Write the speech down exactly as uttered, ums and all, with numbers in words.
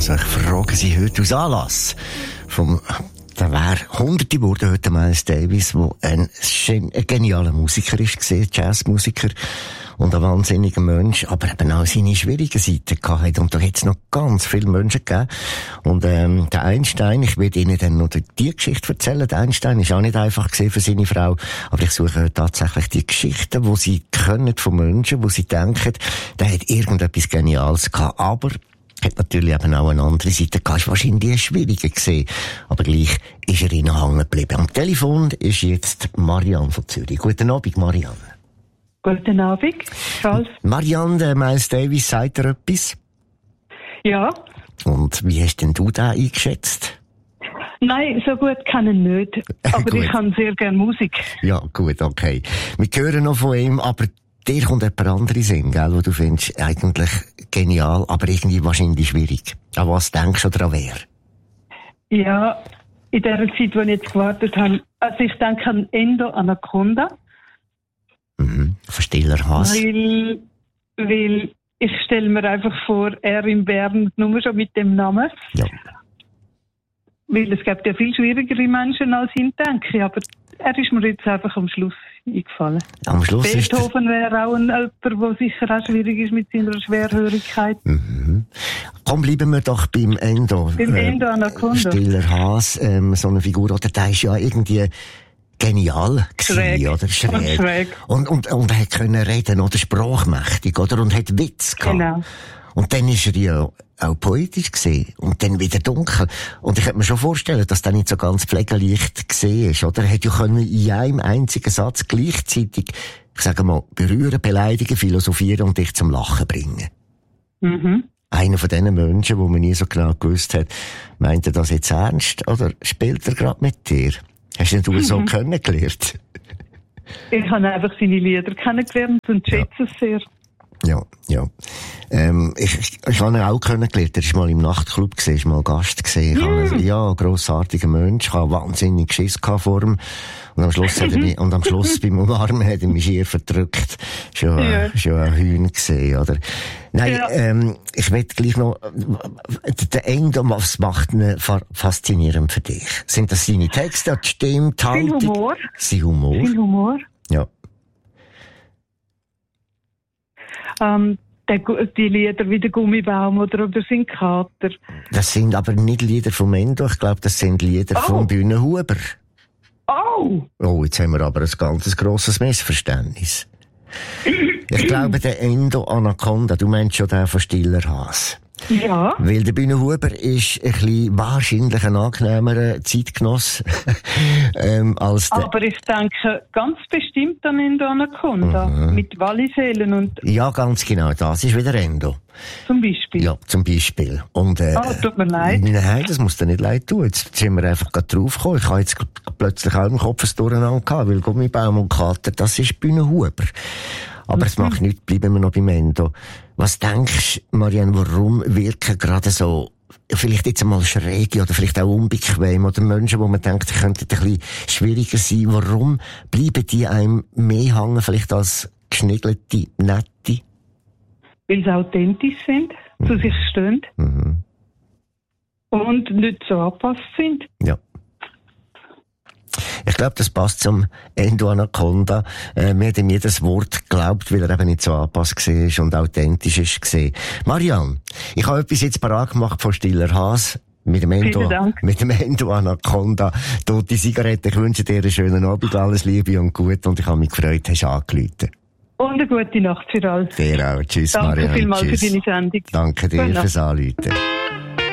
Also ich frage Sie heute aus Anlass vom, da wäre Hunderte geworden heute Miles Davis, der ein, ein genialer Musiker ist, gesehen, Jazzmusiker und ein wahnsinniger Mensch, aber eben auch seine schwierigen Seiten gehabt. Und da hat es noch ganz viele Menschen gegeben. Und ähm, der Einstein, ich werde Ihnen dann noch die Geschichte erzählen. Der Einstein ist auch nicht einfach gesehen für seine Frau, aber ich suche tatsächlich die Geschichten, die sie können von Menschen, wo sie denken, der hat irgendetwas Geniales gehabt, aber hat natürlich eben auch eine andere Seite gehabt. Ist wahrscheinlich schwieriger gesehen. Aber gleich ist er ihnen hängen geblieben. Am Telefon ist jetzt Marianne von Zürich. Guten Abend, Marianne. Guten Abend, Charles. Marianne, der Miles Davis, sagt dir etwas? Ja. Und wie hast denn du den eingeschätzt? Nein, so gut kann ich nicht. Aber ich kann sehr gerne Musik. Ja, gut, okay. Wir hören noch von ihm, aber dir kommt jemand anderes Sinn, gell, wo du findest, eigentlich genial, aber irgendwie wahrscheinlich schwierig. An was denkst du oder an wer? Ja, in der Zeit, wo ich jetzt gewartet habe, also ich denke an Endo Anaconda. Mhm, von Stiller Haas. Weil, weil ich stelle mir einfach vor, er in Bern, nur schon mit dem Namen. Ja. Weil es gibt ja viel schwierigere Menschen als ihn, denke ich, aber er ist mir jetzt einfach am Schluss eingefallen. Am Schluss Beethoven wäre auch ein jemand, der sicher auch schwierig ist mit seiner Schwerhörigkeit. Mhm. Komm, bleiben wir doch beim Endo. Beim äh, Endo Anaconda. Stiller Haas, ähm, so eine Figur, oder der ist ja irgendwie genial schräg. gewesen, oder? Schräg. Und schräg. Und, und, und er können reden, oder? Sprachmächtig, oder? Und hat Witz gehabt. Genau. Und dann ist er ja auch poetisch gesehen. Und dann wieder dunkel. Und ich könnte mir schon vorstellen, dass das nicht so ganz pflegeleicht gesehen ist, oder? Er hätte ja können in einem einzigen Satz gleichzeitig, ich sage mal, berühren, beleidigen, philosophieren und dich zum Lachen bringen. Mhm. Einer von diesen Menschen, wo man nie so genau gewusst hat, meint er das jetzt ernst, oder spielt er gerade mit dir? Hast du ihn mhm. so kennengelernt? Ich habe einfach seine Lieder kennengelernt und schätze ja. es sehr. Ja, ja. Ähm, ich, ich, ich habe ihn auch kennengelernt. Er ist mal im Nachtclub gesehen, ist mal Gast gesehen. Mm. Ja, grossartiger Mensch. Ich habe wahnsinnig Schiss gehabt vor ihm. Und am Schluss hat er mich, und am Schluss beim Umarmen hat er mich schier verdrückt. Schon, ja. äh, schon ein Hühn gesehen, oder? Nein, ja. ähm, ich will gleich noch, der Endo, was macht ihn faszinierend für dich? Sind das seine Texte, die Stimme, die Haltung? Sein Humor. Sein Humor. Sein Humor. Ja. Ähm, der, die Lieder wie der Gummibaum oder über sein Kater. Das sind aber nicht Lieder vom Endo, ich glaube, das sind Lieder oh. vom Bühnenhuber. Oh! Oh, jetzt haben wir aber ein ganz grosses Missverständnis. Ich glaube, der Endo Anaconda, du meinst schon den von Stiller Haas. Ja. Weil der Bühnenhuber ist ein bisschen wahrscheinlich ein angenehmerer Zeitgenoss ähm, als der... Aber ich denke ganz bestimmt an Endo Anaconda. Mhm. Mit Wallisellen und... Ja, ganz genau. Das ist wieder Endo. Zum Beispiel? Ja, zum Beispiel. Und, äh, oh, tut mir leid. Nein, das muss dir nicht leid tun. Jetzt sind wir einfach gerade draufgekommen. Ich habe jetzt plötzlich auch im Kopf ein Durcheinander gehabt, weil Gummibaum und Kater, das ist Bühnenhuber. Aber mhm. es macht nichts, bleiben wir noch beim Endo. Was denkst du, Marianne, warum wirken gerade so, vielleicht jetzt einmal schräge oder vielleicht auch unbequem oder Menschen, wo man denkt, die könnten ein bisschen schwieriger sein, warum bleiben die einem mehr hängen, vielleicht als geschniegelte, nette? Weil sie authentisch sind, mhm. zu sich stehen mhm. und nicht so angepasst sind. Ja. Ich glaube, das passt zum Endo Anaconda. Äh, mir hat ihm jedes Wort geglaubt, weil er eben nicht so angepasst war und authentisch ist gesehen. Marianne, ich habe etwas jetzt parat gemacht von Stiller Haas. Mit dem Endo, mit dem Endo Anaconda. Tote Zigarette. Ich wünsche dir einen schönen Abend, alles Liebe und gut. Und ich habe mich gefreut, hast du angerufen. Und eine gute Nacht für alle. Dir auch. Tschüss, Danke Marianne. Danke vielmals Tschüss. für deine Sendung. Danke dir fürs Anrufen.